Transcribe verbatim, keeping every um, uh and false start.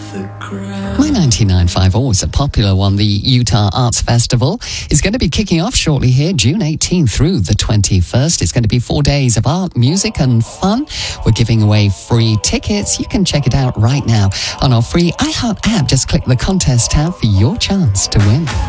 My ninety-nine point five, always a popular one, the Utah Arts Festival, is going to be kicking off shortly here, June eighteenth through the twenty-first. It's going to be four days of art, music and fun. We're giving away free tickets. You can check it out right now on our free iHeart app. Just click the contest tab for your chance to win.